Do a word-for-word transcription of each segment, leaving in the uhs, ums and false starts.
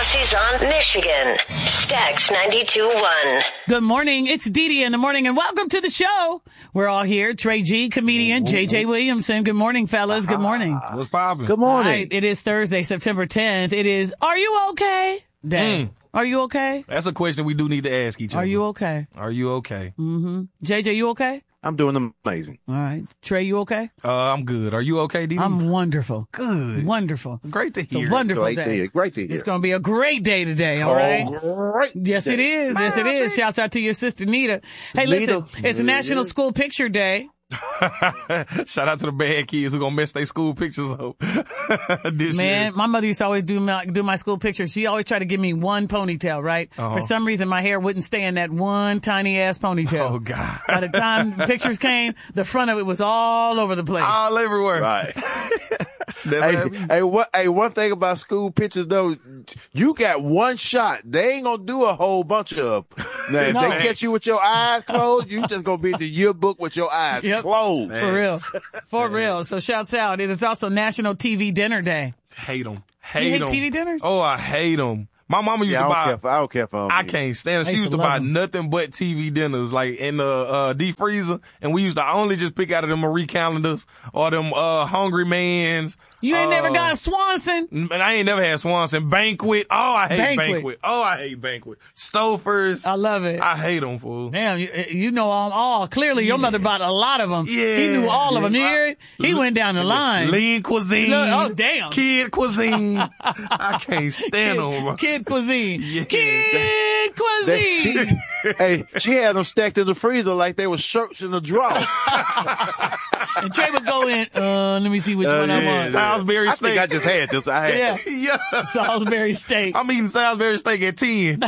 Aussies on Michigan. Stax ninety-two point one. Good morning. It's Dee Dee in the morning, and welcome to the show. We're all here. Trey G, comedian, J J Williamson. Good morning, fellas. Good morning. What's poppin'? Good morning. All right, it is Thursday, September tenth. It is, are you okay? Day. Mm. Are you okay? That's a question we do need to ask each other. Are you okay? Are you okay? Mm-hmm. J J, you okay? I'm doing amazing. All right. Trey, you okay? Uh, I'm good. Are you okay, Dee Dee? I'm wonderful. good. Wonderful. Great to It's a hear. wonderful Great day. to hear. Great to hear. It's going to be a great day today, all Oh, right? great. Yes, it is. Yes, it is. Shouts out to your sister, Nita. Hey, listen, Nita. it's National School Picture Day. Shout out to the bad kids who gonna mess their school pictures up this Man, year. my mother used to always do my, do my school pictures. She always tried to give me one ponytail, right? Uh-huh. For some reason, my hair wouldn't stay in that one tiny ass ponytail. Oh, God. By the time the pictures came, the front of it was all over the place. All everywhere. Right. That's hey, happy. hey, what? Hey, one thing about school pictures though, you got one shot. They ain't gonna do a whole bunch of. Now, if No. they catch you with your eyes closed, you just gonna be in the yearbook with your eyes Yep. closed. For real. For real. So shouts out. It is also National T V Dinner Day. Hate them. You Hate hate them. T V dinners? Oh, I hate them. My mama used Yeah, I to don't buy. care for. I don't care for. 'em I either. can't stand it. I She used used to to love buy 'em. nothing but T V dinners, like in the uh, deep freezer, and we used to only just pick out of them Marie Callender's or them uh, Hungry Man's. You ain't uh, never got Swanson? And I ain't never had Swanson. Banquet. Oh, I hate Banquet. Banquet. Oh, I hate Banquet. Stouffer's. I love it. I hate them, fool. Damn, you, you know them all. Clearly, your mother bought a lot of them. Yeah. He knew all of them. You Yeah. hear it? He went down the line. Lean cuisine. Look, oh, damn. Kid cuisine. I can't stand them, bro. Kid cuisine. Yeah. Kid They- cuisine. she, hey, she had them stacked in the freezer like they were shirts in the drawer. And Trey would go in, uh, let me see which Uh, one I yeah. want. Salisbury I steak. think I just had this. I had. Yeah. yeah. Salisbury steak. I'm eating Salisbury steak at ten.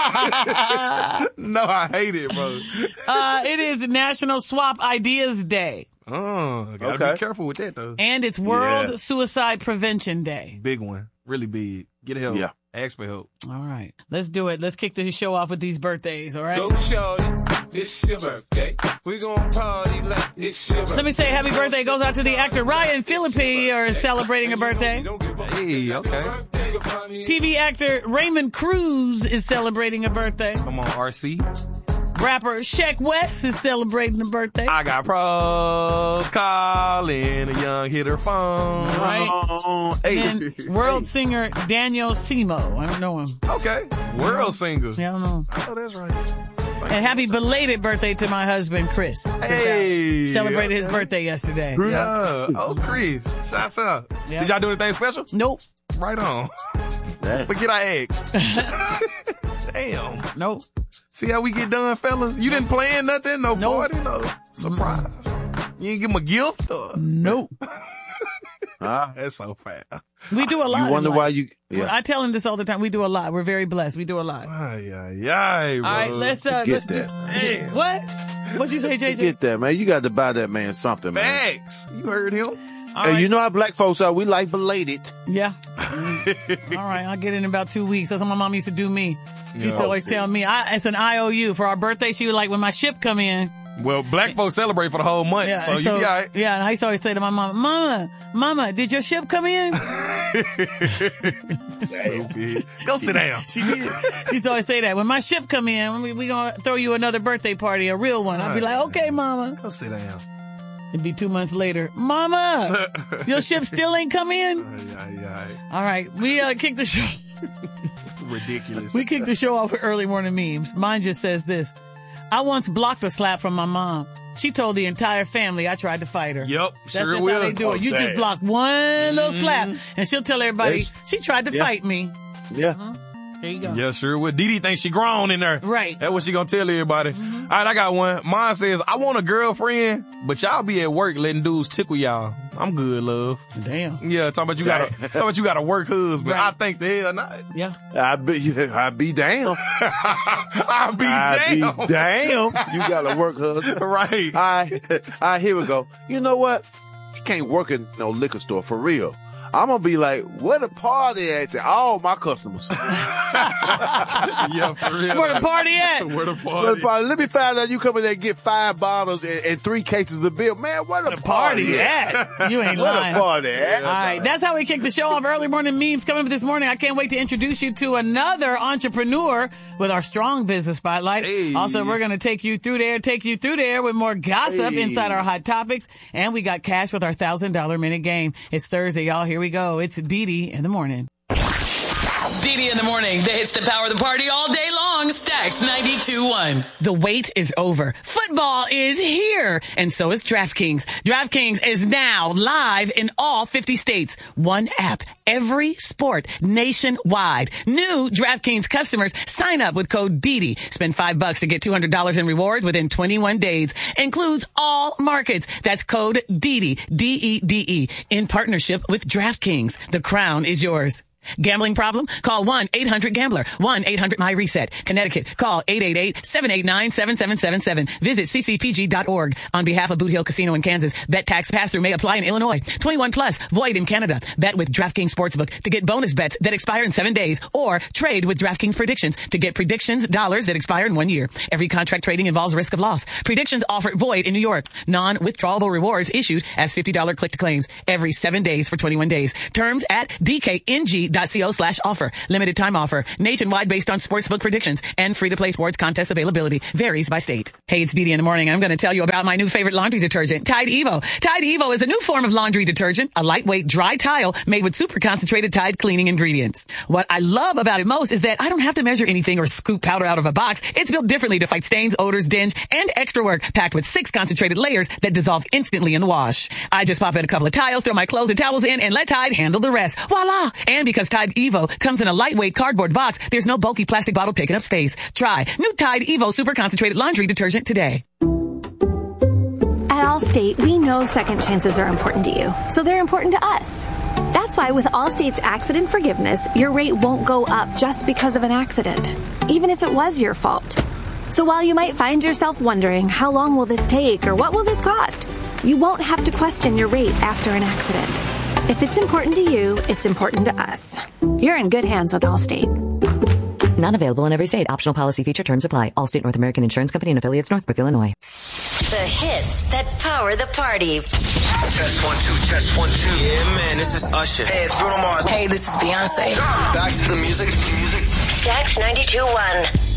No, I hate it, bro. Uh, it is National Swap Ideas Day. Oh, gotta Okay. be careful with that, though. And it's World Yeah. Suicide Prevention Day. Big one. Really big. Get help. Yeah. Ask for help. All right. Let's do it. Let's kick the show off with these birthdays, all right? Go shorty, it's your birthday. We gon' party like it's your birthday. Let me say happy birthday goes out to the actor Ryan Phillippe, who is celebrating a birthday. Hey, okay. T V actor Raymond Cruz is celebrating a birthday. Come on, R C. Rapper Sheck West is celebrating a birthday. I got pros calling a young hitter phone. Right. Oh, hey. And world singer Daniel Simo. I don't know him. Okay. World singer. Yeah, I don't know. Oh, that's right. And happy belated birthday to my husband, Chris. Chris Hey. Allen. Celebrated his Okay. birthday yesterday. Yeah. Oh, Chris. Shouts out. Yeah. Did y'all do anything special? Nope. Right on. Damn. Forget I asked. Damn. Nope. See how we get done, fellas? You didn't plan nothing? No Nope. party? No surprise? You didn't give him a gift? Or? Nope. Ah, That's so fat. We do a lot. you in wonder life. why you? Yeah. I tell him this all the time. We do a lot. We're very blessed. We do a lot. Ay, ay, ay, bro. All right, let's uh, Get let's that. do. Damn. What? What you say, J J? Get that, man. You got to buy that man something, man. Facts. You heard him. All Hey, right. you know how black folks are. We like belated. Yeah. Mm. All right, I'll get it in about two weeks. That's what my mom used to do me. She used to Yeah. always tell me, I, it's an I O U. For our birthday, she was like, when my ship come in. Well, black folks celebrate for the whole month, Yeah, so and you be all right. yeah, and I used to always say to my mom, Mama, Mama, did your ship come in? Stupid. Go sit down. She needed, she used to always say that. When my ship come in, we, we gonna throw you another birthday party, a real one. I'd be like, okay, Mama. Go sit down. It'd be two months later. Mama, your ship still ain't come in? Ay, ay, ay. All right, we uh, kicked the show. Ridiculous. We kicked the show off with early morning memes. Mine just says this. I once blocked a slap from my mom. She told the entire family I tried to fight her. Yep, That's sure just will. how they do it. You Oh, just damn. block one little slap, and she'll tell everybody, They- she tried to Yeah. fight me. Yeah. There you go. Yeah, sure would. Dee Dee thinks she grown in there. Right. That's what she gonna tell everybody. All right, I got one. Mine says, I want a girlfriend, but y'all be at work letting dudes tickle y'all. I'm good, love. Damn. Yeah, talking about you got a talking about you got a work husband. Right. I think the hell not. Yeah. I be, yeah, I be damn. I'll be I damn. be damn. You got to work, husband. Right. I, I, here we go. You know what? You can't work in no liquor store for real. I'm gonna be like, where the party at? To all my customers. Yeah, for real. Where the party at? Where the Where party? the party? Let me find out you come in there and get five bottles and, and three cases of beer. Man, where the, The party party at? at? You ain't Where lying. the party at? All right, that's how we kick the show off. Early morning memes coming up this morning. I can't wait to introduce you to another entrepreneur with our strong business spotlight. Hey. Also, we're going to take you through there, take you through there with more gossip Hey. inside our hot topics. And we got cash with our one thousand dollars minute game. It's Thursday, y'all. Here we go. It's Dee in the morning. Dee in the morning. The hits that power the party all day long. Stacks ninety-two point one. The wait is over. Football is here. And so is DraftKings. DraftKings is now live in all fifty states. One app, every sport, nationwide. New DraftKings customers sign up with code D D. Spend five bucks to get two hundred dollars in rewards within twenty-one days. Includes all markets. That's code D D, D E D E, in partnership with DraftKings. The crown is yours. Gambling problem? Call one eight hundred gambler. one eight hundred my reset. Connecticut. Call eight eight eight, seven eight nine, seven seven seven seven. Visit c c p g dot org. On behalf of Boot Hill Casino in Kansas, bet tax pass-through may apply in Illinois. twenty-one plus. Void in Canada. Bet with DraftKings Sportsbook to get bonus bets that expire in seven days. Or trade with DraftKings Predictions to get predictions dollars that expire in one year. Every contract trading involves risk of loss. Predictions offer void in New York. Non-withdrawable rewards issued as fifty dollars click to claims every seven days for twenty-one days. Terms at d k n g dot co slash offer. Limited time offer. Nationwide based on sportsbook predictions and free-to-play sports contest availability. Varies by state. Hey, it's Dee in the morning. I'm going to tell you about my new favorite laundry detergent, Tide Evo. Tide Evo is a new form of laundry detergent, a lightweight dry tile made with super concentrated Tide cleaning ingredients. What I love about it most is that I don't have to measure anything or scoop powder out of a box. It's built differently to fight stains, odors, dinge, and extra work, packed with six concentrated layers that dissolve instantly in the wash. I just pop in a couple of tiles, throw my clothes and towels in, and let Tide handle the rest. Voila! And because Tide Evo comes in a lightweight cardboard box, there's no bulky plastic bottle taking up space. Try new Tide Evo Super Concentrated Laundry Detergent today. At Allstate, we know second chances are important to you, so they're important to us. That's why with Allstate's accident forgiveness, your rate won't go up just because of an accident, even if it was your fault. So while you might find yourself wondering, how long will this take or what will this cost? You won't have to question your rate after an accident. If it's important to you, it's important to us. You're in good hands with Allstate. Not available in every state. Optional policy feature terms apply. Allstate North American Insurance Company and affiliates, Northbrook, Illinois. The hits that power the party. Test one, two, test one, two. Yeah, man, this is Usher. Hey, it's Bruno Mars. Hey, this is Beyonce. Back to the music. Stacks ninety-two point one.